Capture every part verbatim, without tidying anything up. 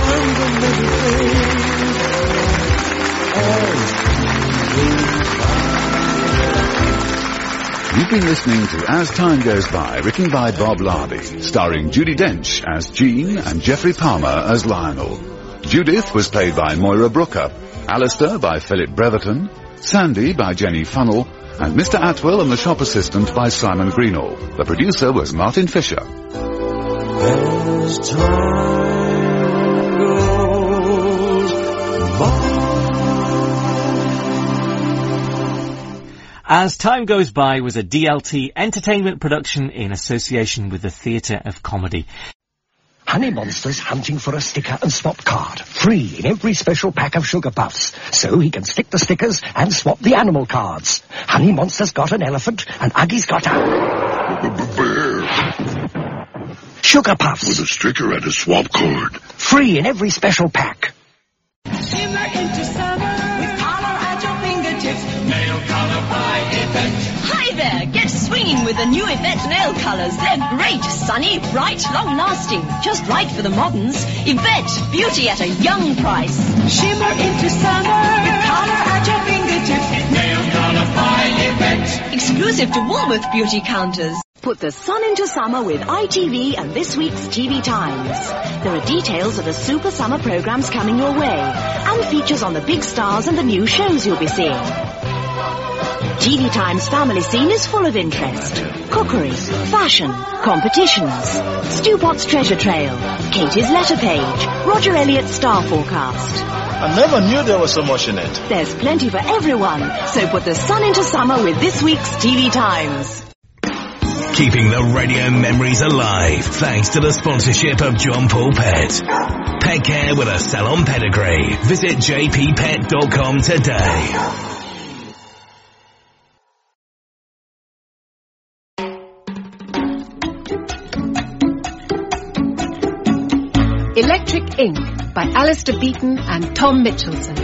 and meditate as You've been listening to As Time Goes By, written by Bob Larby, starring Judi Dench as Jean and Geoffrey Palmer as Lionel. Judith was played by Moira Brooker, Alistair by Philip Breverton, Sandy by Jenny Funnell, and Mister Atwell and the shop assistant by Simon Greenall. The producer was Martin Fisher. as time goes by. As Time Goes By was a D L T entertainment production in association with the Theatre of Comedy. Honey Monster's hunting for a sticker and swap card, free in every special pack of Sugar Puffs, so he can stick the stickers and swap the animal cards. Honey Monster's got an elephant, and Uggy's got a... bear. Sugar Puffs. With a sticker and a swap card. Free in every special pack. Shimmer into summer with color at your fingertips. Nail color by Yvette. Hi there, get swinging with the new Yvette nail colors. They're great, sunny, bright, long-lasting. Just right for the moderns. Yvette, beauty at a young price. Shimmer into summer with color at your fingertips. Nail color by Yvette. Exclusive to Woolworth beauty counters. Put the sun into summer with I T V and this week's T V Times. There are details of the super summer programs coming your way, and features on the big stars and the new shows you'll be seeing. T V Times family scene is full of interest. Cookery, fashion, competitions, Stu Pot's treasure trail, Katie's letter page, Roger Elliott's star forecast. I never knew there was so much in it. There's plenty for everyone, so put the sun into summer with this week's T V Times. Keeping the radio memories alive thanks to the sponsorship of John Paul Pet. Pet care with a salon pedigree. Visit j p pet dot com today. Electric Ink by Alistair Beaton and Tom Mitchelson.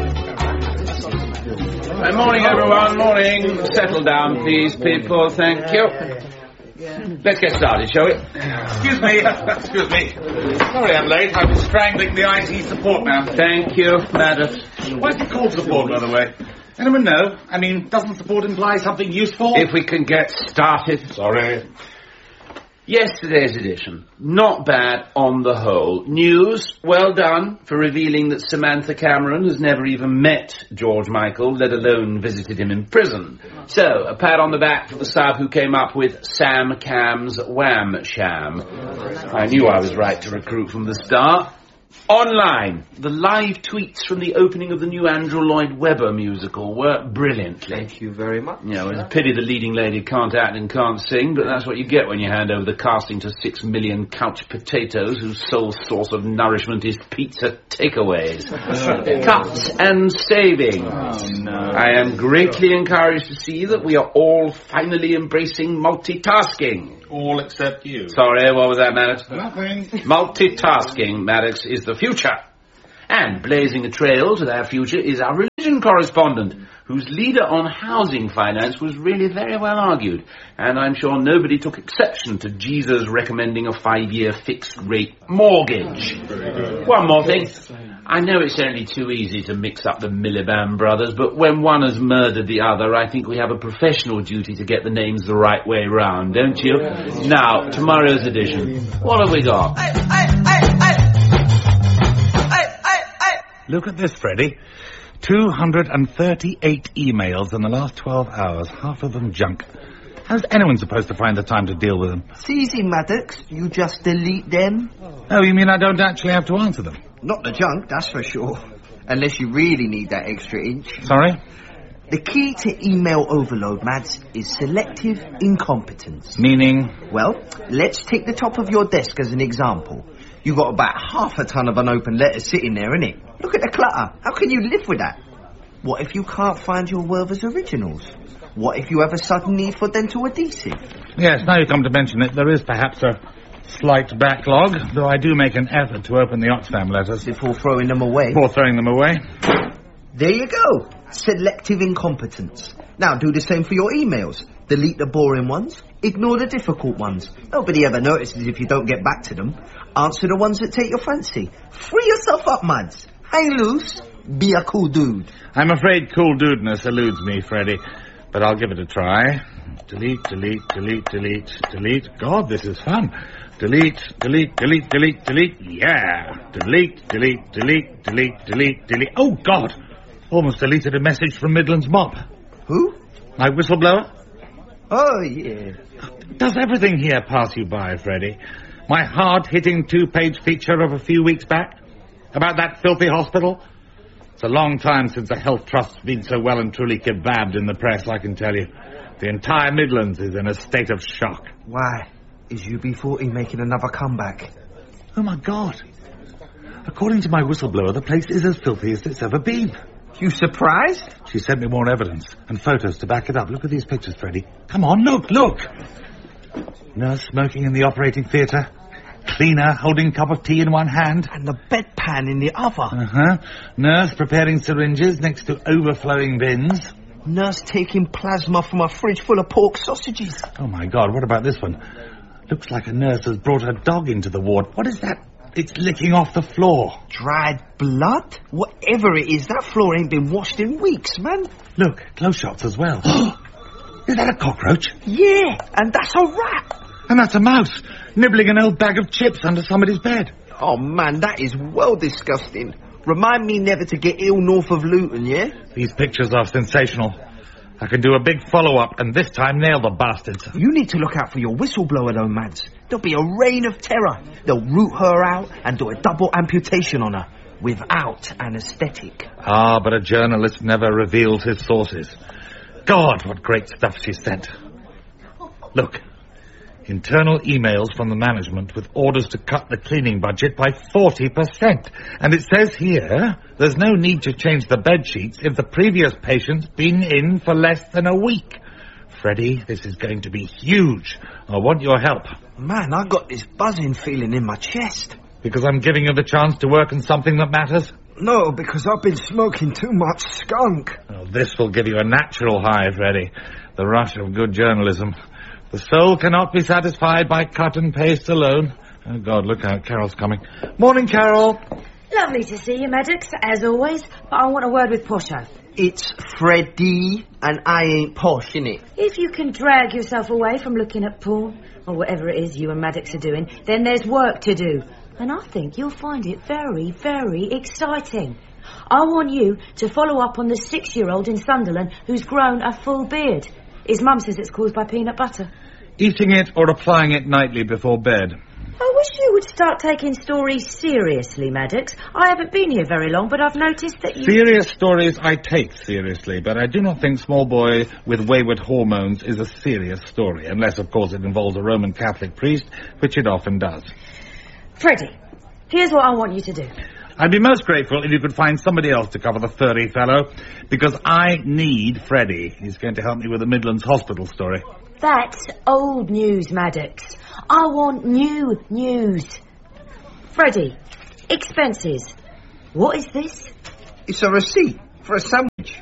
Good morning, everyone. Morning. Settle down, please, people. Thank you. Let's get started, shall we? Excuse me. Excuse me. Sorry I'm late. I was strangling the I T support man. Thank you, madam. Why is it called support, by the way? Anyone know? I mean, doesn't support imply something useful? If we can get started. Sorry. Yesterday's edition. Not bad on the whole. News, well done for revealing that Samantha Cameron has never even met George Michael, let alone visited him in prison. So, a pat on the back for the sub who came up with Sam Cam's Wham Sham. I knew I was right to recruit from the start. Online, the live tweets from the opening of the new Andrew Lloyd Webber musical worked brilliantly. Thank you very much. Yeah, well, it's a pity the leading lady can't act and can't sing, but that's what you get when you hand over the casting to six million couch potatoes whose sole source of nourishment is pizza takeaways. Cuts and saving. Oh, no. I am greatly encouraged to see that we are all finally embracing multitasking. All except you. Sorry, what was that, Maddox? Nothing. Multitasking, Maddox, is the future. And blazing a trail to that future is our religion correspondent, whose leader on housing finance was really very well argued. And I'm sure nobody took exception to Jesus recommending a five-year fixed-rate mortgage. One more thing. I know it's only too easy to mix up the Miliband brothers, but when one has murdered the other, I think we have a professional duty to get the names the right way round, don't you? Now, tomorrow's edition. What have we got? Look at this, Freddie. two hundred thirty-eight emails in the last twelve hours, half of them junk. How's anyone supposed to find the time to deal with them? It's easy, Maddox. You just delete them. Oh, you mean I don't actually have to answer them? Not the junk, that's for sure. Unless you really need that extra inch. Sorry? The key to email overload, Mads, is selective incompetence. Meaning? Well, let's take the top of your desk as an example. You've got about half a ton of unopened letters sitting there, innit? Look at the clutter. How can you live with that? What if you can't find your Werther's originals? What if you have a sudden need for dental adhesive? Yes, now you come to mention it, there is perhaps a slight backlog, though I do make an effort to open the Oxfam letters. Before throwing them away? Before throwing them away. There you go. Selective incompetence. Now do the same for your emails. Delete the boring ones. Ignore the difficult ones. Nobody ever notices if you don't get back to them. Answer the ones that take your fancy. Free yourself up, mads. Hang loose. Be a cool dude. I'm afraid cool dudeness eludes me, Freddy. But I'll give it a try. Delete, delete, delete, delete, delete. God, this is fun. Delete, delete, delete, delete, delete. Yeah. Delete, delete, delete, delete, delete, delete. Oh, God. Almost deleted a message from Midland's Mop. Who? My whistleblower. Oh, yeah. Does everything here pass you by, Freddy? My hard-hitting two-page feature of a few weeks back? About that filthy hospital? It's a long time since a health trust's been so well and truly kebabbed in the press, I can tell you. The entire Midlands is in a state of shock. Why? Is U B forty making another comeback? Oh, my God. According to my whistleblower, the place is as filthy as it's ever been. You surprised? She sent me more evidence and photos to back it up. Look at these pictures, Freddy. Come on, look, look. Nurse smoking in the operating theatre. Cleaner holding a cup of tea in one hand. And the bedpan in the other. Uh-huh. Nurse preparing syringes next to overflowing bins. Nurse taking plasma from a fridge full of pork sausages. Oh, my God, what about this one? Looks like a nurse has brought her dog into the ward. What is that? It's licking off the floor. Dried blood? Whatever it is, that floor ain't been washed in weeks, man. Look, close shots as well. Is that a cockroach? Yeah, and that's a rat. And that's a mouse, nibbling an old bag of chips under somebody's bed. Oh, man, that is well disgusting. Remind me never to get ill north of Luton, yeah? These pictures are sensational. I can do a big follow-up and this time nail the bastards. You need to look out for your whistleblower, though, Mads. There'll be a reign of terror. They'll root her out and do a double amputation on her without anaesthetic. Ah, but a journalist never reveals his sources. God, what great stuff she sent. Look. Internal emails from the management with orders to cut the cleaning budget by forty percent. And it says here, there's no need to change the bed sheets if the previous patient's been in for less than a week. Freddy, this is going to be huge. I want your help. Man, I got this buzzing feeling in my chest. Because I'm giving you the chance to work on something that matters? No, because I've been smoking too much skunk. Well, this will give you a natural high, Freddy. The rush of good journalism. The soul cannot be satisfied by cut and paste alone. Oh, God, look out. Carol's coming. Morning, Carol. Lovely to see you, Maddox, as always. But I want a word with Posho. It's Freddy, and I ain't posh, innit? If you can drag yourself away from looking at porn, or whatever it is you and Maddox are doing, then there's work to do. And I think you'll find it very, very exciting. I want you to follow up on the six-year-old in Sunderland who's grown a full beard. His mum says it's caused by peanut butter. Eating it or applying it nightly before bed? I wish you would start taking stories seriously, Maddox. I haven't been here very long, but I've noticed that you... Serious stories I take seriously, but I do not think Small Boy with Wayward Hormones is a serious story, unless, of course, it involves a Roman Catholic priest, which it often does. Freddie, here's what I want you to do. I'd be most grateful if you could find somebody else to cover the furry fellow, because I need Freddie. He's going to help me with the Midlands Hospital story. That's old news, Maddox. I want new news. Freddie, expenses. What is this? It's a receipt for a sandwich.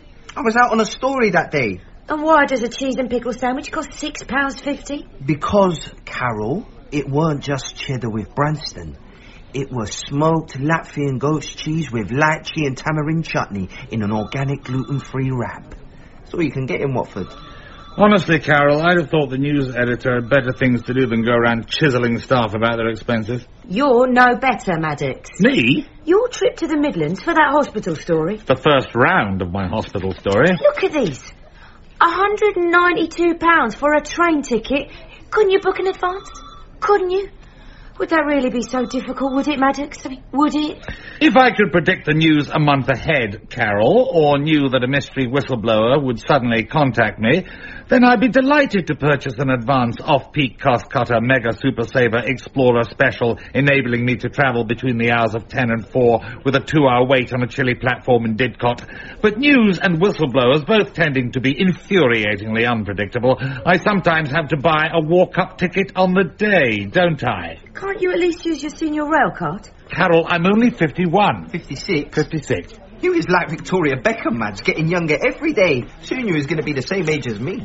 I was out on a story that day. And why does a cheese and pickle sandwich cost six pounds fifty? Because, Carol, it weren't just cheddar with Branston. It was smoked Latvian goat's cheese with lychee and tamarind chutney in an organic gluten-free wrap. That's all you can get in Watford. Honestly, Carol, I'd have thought the news editor had better things to do than go around chiselling staff about their expenses. You're no better, Maddox. Me? Your trip to the Midlands for that hospital story. The first round of my hospital story. Look at these. one hundred ninety-two pounds for a train ticket. Couldn't you book in advance? Couldn't you? Would that really be so difficult, would it, Maddox? Would it? If I could predict the news a month ahead, Carol, or knew that a mystery whistleblower would suddenly contact me, then I'd be delighted to purchase an advance off-peak cost-cutter Mega Super Saver Explorer Special, enabling me to travel between the hours of ten and four with a two-hour wait on a chilly platform in Didcot. But news and whistleblowers both tending to be infuriatingly unpredictable, I sometimes have to buy a walk-up ticket on the day, don't I? Can't you at least use your senior rail card? Carol, I'm only fifty-one. fifty-six? fifty-six. You is like Victoria Beckham, Mads, getting younger every day. Soon you is going to be the same age as me.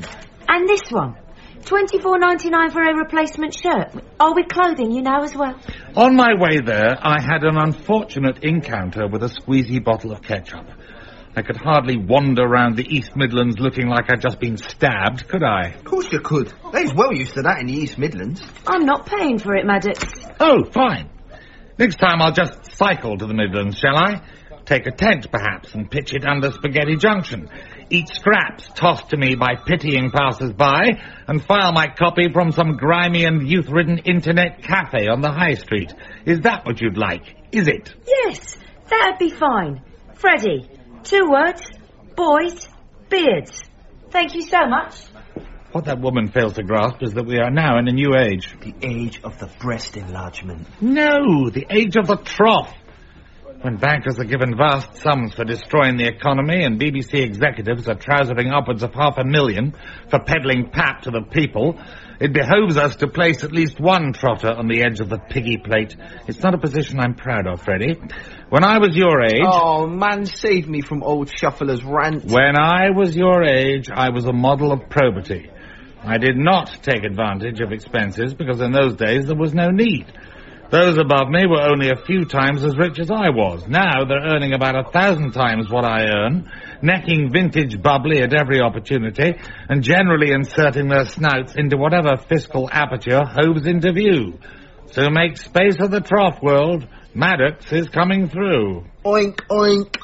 And this one. twenty-four ninety-nine for a replacement shirt. Oh, with clothing, you know, as well. On my way there, I had an unfortunate encounter with a squeezy bottle of ketchup. I could hardly wander around the East Midlands looking like I'd just been stabbed, could I? Of course you could. They's well used to that in the East Midlands. I'm not paying for it, Maddox. Oh, fine. Next time I'll just cycle to the Midlands, shall I? Take a tent, perhaps, and pitch it under Spaghetti Junction. Eat scraps tossed to me by pitying passers-by, and file my copy from some grimy and youth-ridden internet cafe on the high street. Is that what you'd like? Is it? Yes, that'd be fine. Freddie, two words, boys, beards. Thank you so much. What that woman fails to grasp is that we are now in a new age. The age of the breast enlargement. No, the age of the trough. When bankers are given vast sums for destroying the economy and B B C executives are trousering upwards of half a million for peddling pap to the people, it behoves us to place at least one trotter on the edge of the piggy plate. It's not a position I'm proud of, Freddie. When I was your age... Oh, man, save me from old Shuffler's rant. When I was your age, I was a model of probity. I did not take advantage of expenses because in those days there was no need. Those above me were only a few times as rich as I was. Now they're earning about a thousand times what I earn, necking vintage bubbly at every opportunity, and generally inserting their snouts into whatever fiscal aperture hoves into view. So make space of the trough, world. Maddox is coming through. Oink, oink.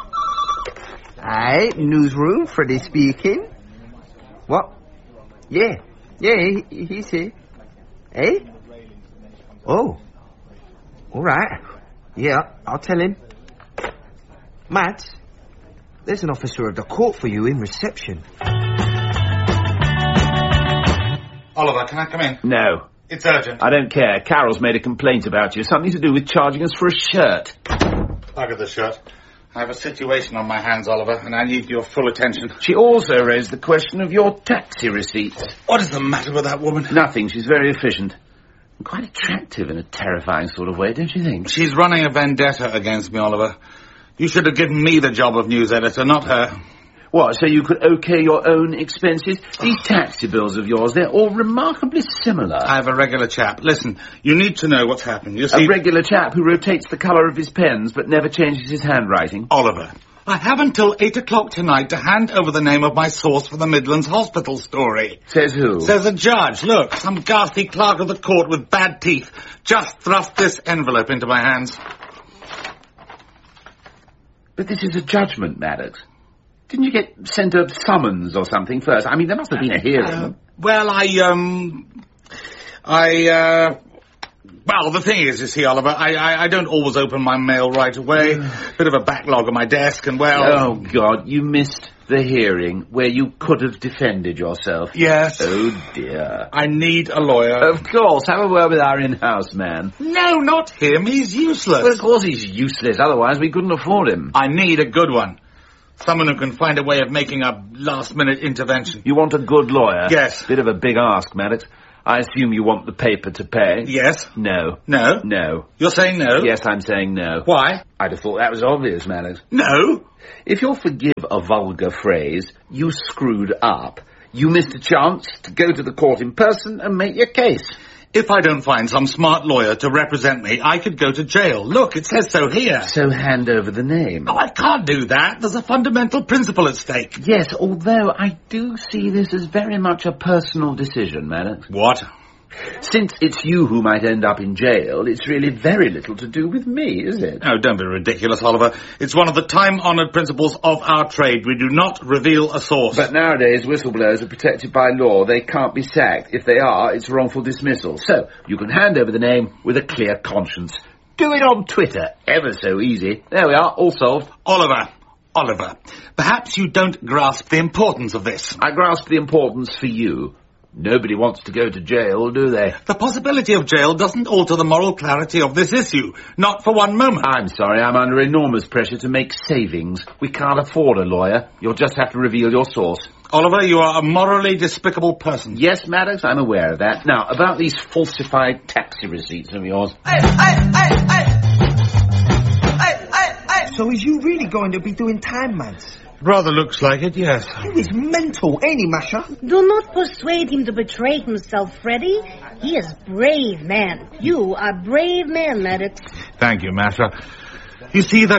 Aye, newsroom, Freddie speaking. What? Yeah, yeah, he, he's here. Eh? Oh. All right. Yeah, I'll tell him. Matt, there's an officer of the court for you in reception. Oliver, can I come in? No. It's urgent. I don't care. Carol's made a complaint about you. Something to do with charging us for a shirt. Look at the shirt. I have a situation on my hands, Oliver, and I need your full attention. She also raised the question of your taxi receipts. What is the matter with that woman? Nothing. She's very efficient. Quite attractive in a terrifying sort of way, don't you think? She's running a vendetta against me, Oliver. You should have given me the job of news editor, not her. What, so you could okay your own expenses? These taxi bills of yours, they're all remarkably similar. I have a regular chap. Listen, you need to know what's happened. You see... A regular chap who rotates the colour of his pens but never changes his handwriting? Oliver, I have until eight o'clock tonight to hand over the name of my source for the Midlands Hospital story. Says who? Says a judge. Look, some ghastly clerk of the court with bad teeth just thrust this envelope into my hands. But this is a judgment, Maddox. Didn't you get sent a summons or something first? I mean, there must have been a hearing. Uh, well, I, um... I, uh... Well, the thing is, you see, Oliver, I, I, I don't always open my mail right away. Bit of a backlog on my desk, and well... Oh, God, you missed the hearing where you could have defended yourself. Yes. Oh, dear. I need a lawyer. Of course, have a word with our in-house man. No, not him. He's useless. Well, of course he's useless, otherwise we couldn't afford him. I need a good one. Someone who can find a way of making a last-minute intervention. You want a good lawyer? Yes. Bit of a big ask, Maddox. I assume you want the paper to pay? Yes. No. No? No. You're saying no? Yes, I'm saying no. Why? I'd have thought that was obvious, Maddox. No. If you'll forgive a vulgar phrase, you screwed up. You missed a chance to go to the court in person and make your case. If I don't find some smart lawyer to represent me, I could go to jail. Look, it says so here. So hand over the name. Oh, I can't do that. There's a fundamental principle at stake. Yes, although I do see this as very much a personal decision, Maddox. What? Since it's you who might end up in jail, it's really very little to do with me, is it? Oh, don't be ridiculous, Oliver. It's one of the time-honoured principles of our trade. We do not reveal a source. But nowadays, whistleblowers are protected by law. They can't be sacked. If they are, it's wrongful dismissal. So, you can hand over the name with a clear conscience. Do it on Twitter. Ever so easy. There we are, all solved. Oliver. Oliver, perhaps you don't grasp the importance of this. I grasp the importance for you. Nobody wants to go to jail, do they? The possibility of jail doesn't alter the moral clarity of this issue. Not for one moment. I'm sorry, I'm under enormous pressure to make savings. We can't afford a lawyer. You'll just have to reveal your source. Oliver, you are a morally despicable person. Yes, Maddox, I'm aware of that. Now, about these falsified taxi receipts of yours. Hey, hey, hey, hey! Hey, hey, hey! So is you really going to be doing time, man? Rather looks like it, yes. He is mental, ain't he, Masha? Do not persuade him to betray himself, Freddy. He is brave man. You are brave man, Maddox. Thank you, Masha. You see, the